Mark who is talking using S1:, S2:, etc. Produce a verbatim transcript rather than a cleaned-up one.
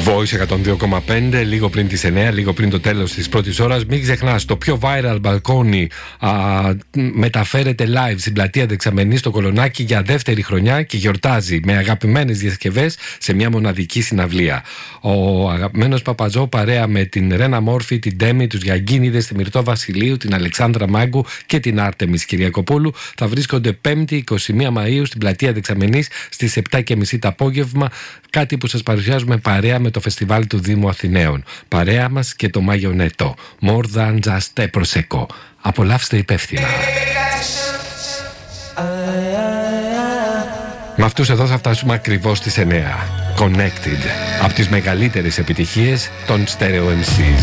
S1: Voice εκατόν δύο κόμμα πέντε, λίγο πριν τις εννιά, λίγο πριν το τέλος της πρώτης ώρας. Μην ξεχνάς, το πιο viral μπαλκόνι α, μεταφέρεται live στην πλατεία Δεξαμενής στο Κολονάκι για δεύτερη χρονιά και γιορτάζει με αγαπημένες διασκευές σε μια μοναδική συναυλία. Ο αγαπημένος Παπαζό παρέα με την Ρένα Μόρφη, την Ντέμι, τους Γιαγκίνιδες, τη Μυρτώ Βασιλείου, την Αλεξάνδρα Μάγκου και την Άρτεμις Κυριακοπούλου θα βρίσκονται πέμπτη εικοστή πρώτη Μαΐου στην πλατεία Δεξαμενής στις επτά και μισή το απόγευμα. Κάτι που σας παρουσιάζουμε παρέα με το φεστιβάλ του Δήμου Αθηναίων. Παρέα μας και το Μαγιονέτο. More than just a prosecco. Απολαύστε υπεύθυνα. Με αυτούς εδώ θα φτάσουμε ακριβώς στις εννιά. Connected. Από τις μεγαλύτερες επιτυχίες των Stereo εμ σις.